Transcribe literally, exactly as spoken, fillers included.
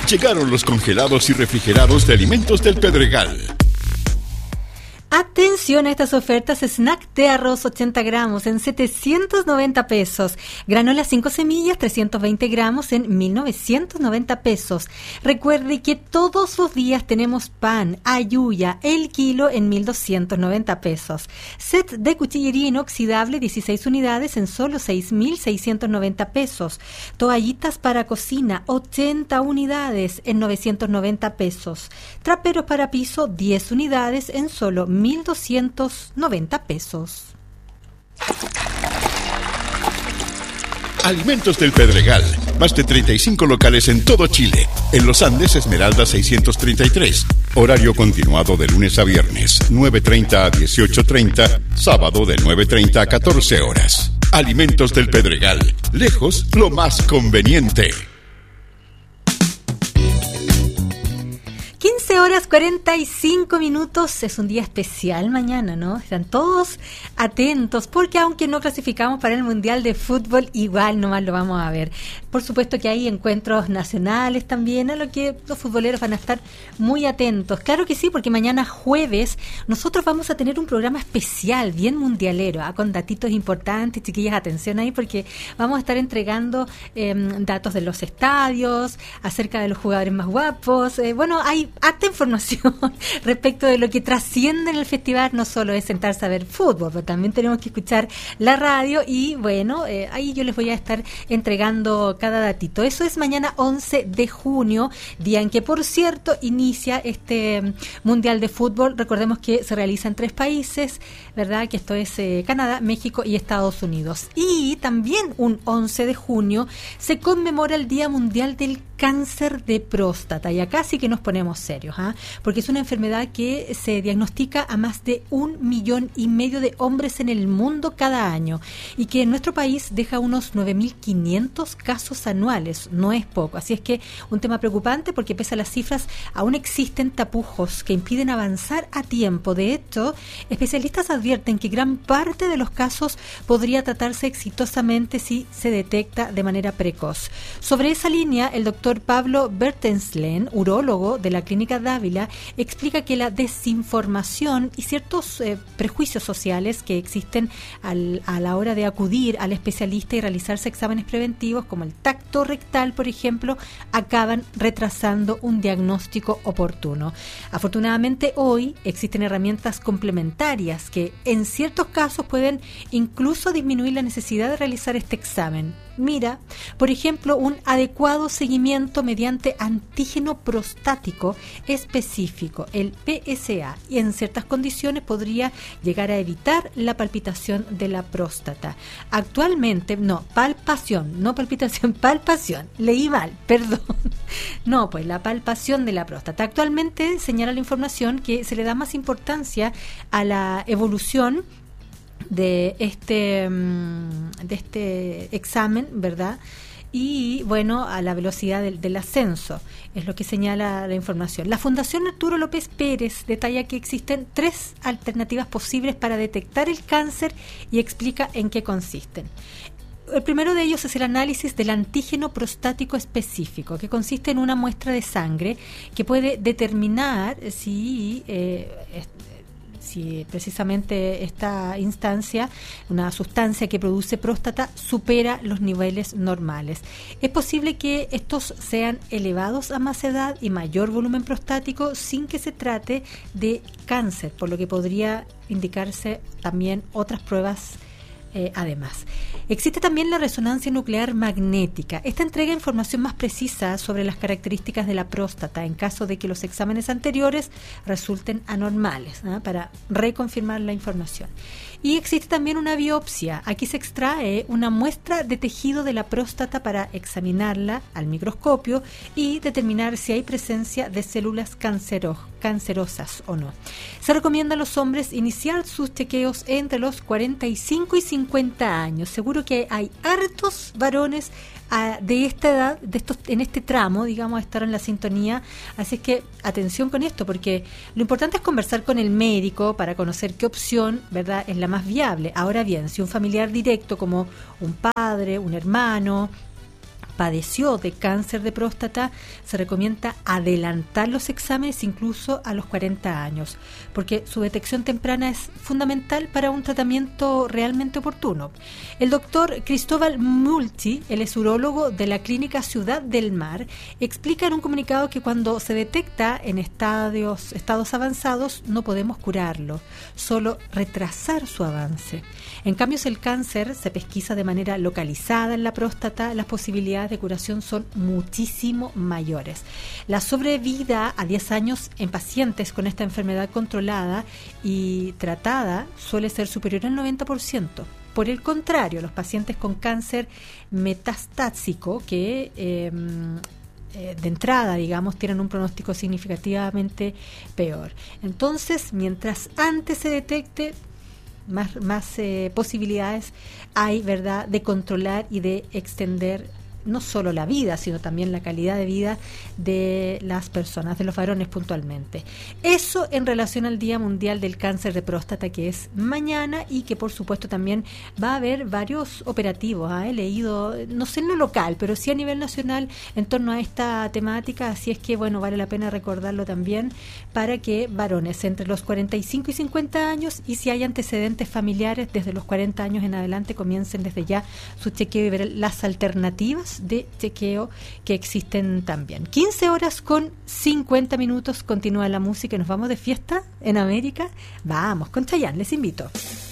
Llegaron los congelados y refrigerados de Alimentos del Pedregal. Atención a estas ofertas: snack de arroz ochenta gramos en setecientos noventa pesos, granola cinco semillas trescientos veinte gramos en mil novecientos noventa pesos. Recuerde que todos los días tenemos pan Ayuya, el kilo en mil doscientos noventa pesos. Set de cuchillería inoxidable dieciséis unidades en solo seis mil seiscientos noventa pesos. Toallitas para cocina ochenta unidades en novecientos noventa pesos. Traperos para piso diez unidades en solo mil doscientos noventa pesos. Alimentos del Pedregal. Más de treinta y cinco locales en todo Chile. En Los Andes, Esmeralda seiscientos treinta y tres. Horario continuado de lunes a viernes, nueve treinta a dieciocho treinta. Sábado de nueve treinta a catorce horas. Alimentos del Pedregal. Lejos, lo más conveniente. quince horas cuarenta y cinco minutos, es un día especial mañana, ¿no? Están todos atentos, porque aunque no clasificamos para el Mundial de Fútbol, igual nomás lo vamos a ver. Por supuesto que hay encuentros nacionales también, a lo que los futboleros van a estar muy atentos. Claro que sí, porque mañana jueves nosotros vamos a tener un programa especial, bien mundialero, ¿eh? Con datitos importantes, chiquillas, atención ahí, porque vamos a estar entregando eh, datos de los estadios, acerca de los jugadores más guapos. Eh, bueno, hay harta información respecto de lo que trasciende en el festival. No solo es sentarse a ver fútbol, pero también tenemos que escuchar la radio y bueno, eh, ahí yo les voy a estar entregando cada datito. Eso es mañana once de junio, día en que, por cierto, inicia este Mundial de Fútbol. Recordemos que se realiza en tres países, ¿verdad? Que esto es eh, Canadá, México y Estados Unidos. Y también un once de junio se conmemora el Día Mundial del Cáncer de Próstata. Y acá sí que nos ponemos serios, ¿eh? Porque es una enfermedad que se diagnostica a más de un millón y medio de hombres en el mundo cada año y que en nuestro país deja unos nueve mil quinientos casos anuales. No es poco. Así es que un tema preocupante, porque pese a las cifras aún existen tapujos que impiden avanzar a tiempo. De hecho, especialistas advierten que gran parte de los casos podría tratarse exitosamente si se detecta de manera precoz. Sobre esa línea, el doctor Pablo Bertenslen, urólogo de la Clínica Dávila, explica que la desinformación y ciertos eh, prejuicios sociales que existen al, a la hora de acudir al especialista y realizarse exámenes preventivos, como el tacto rectal, por ejemplo, acaban retrasando un diagnóstico oportuno. Afortunadamente, hoy existen herramientas complementarias que en ciertos casos pueden incluso disminuir la necesidad de realizar este examen. Mira, por ejemplo, un adecuado seguimiento mediante antígeno prostático específico, el P S A, y en ciertas condiciones podría llegar a evitar la palpitación de la próstata. Actualmente, no, palpación, no palpitación, palpación, leí mal, perdón. No, pues la palpación de la próstata. Actualmente señala la información que se le da más importancia a la evolución de este de este examen, ¿verdad? Y bueno, a la velocidad del, del ascenso, es lo que señala la información. La Fundación Arturo López Pérez detalla que existen tres alternativas posibles para detectar el cáncer y explica en qué consisten. El primero de ellos es el análisis del antígeno prostático específico, que consiste en una muestra de sangre que puede determinar si eh, si precisamente esta instancia, una sustancia que produce próstata, supera los niveles normales. Es posible que estos sean elevados a más edad y mayor volumen prostático sin que se trate de cáncer, por lo que podría indicarse también otras pruebas. Eh, además, existe también la resonancia nuclear magnética. Esta entrega información más precisa sobre las características de la próstata en caso de que los exámenes anteriores resulten anormales, ¿eh? Para reconfirmar la información. Y existe también una biopsia. Aquí se extrae una muestra de tejido de la próstata para examinarla al microscopio y determinar si hay presencia de células cancero, cancerosas o no. Se recomienda a los hombres iniciar sus chequeos entre los cuarenta y cinco y cincuenta años. Seguro que hay hartos varones a, de esta edad, de estos, en este tramo, digamos, estar en la sintonía. Así es que atención con esto, porque lo importante es conversar con el médico para conocer qué opción, ¿verdad?, es la más viable. Ahora bien, si un familiar directo como un padre, un hermano, padeció de cáncer de próstata, se recomienda adelantar los exámenes incluso a los cuarenta años, porque su detección temprana es fundamental para un tratamiento realmente oportuno. El doctor Cristóbal Multi, él es urólogo de la Clínica Ciudad del Mar, explica en un comunicado que cuando se detecta en estadios, estados avanzados no podemos curarlo, solo retrasar su avance. En cambio, si el cáncer se pesquisa de manera localizada en la próstata, las posibilidades de curación son muchísimo mayores. La sobrevida a diez años en pacientes con esta enfermedad controlada y tratada suele ser superior al noventa por ciento. Por el contrario, los pacientes con cáncer metastásico que eh, de entrada, digamos, tienen un pronóstico significativamente peor. Entonces, mientras antes se detecte, más, más eh, posibilidades hay, ¿verdad?, de controlar y de extender no solo la vida, sino también la calidad de vida de las personas, de los varones puntualmente. Eso en relación al Día Mundial del Cáncer de Próstata, que es mañana, y que por supuesto también va a haber varios operativos. ¿eh? He leído, no sé en lo local, pero sí a nivel nacional en torno a esta temática, así es que bueno, vale la pena recordarlo también para que varones entre los cuarenta y cinco y cincuenta años, y si hay antecedentes familiares desde los cuarenta años en adelante, comiencen desde ya su chequeo y ver las alternativas de chequeo que existen también. quince horas con cincuenta minutos, continúa la música y nos vamos de fiesta en América. Vamos con Chayanne, les invito.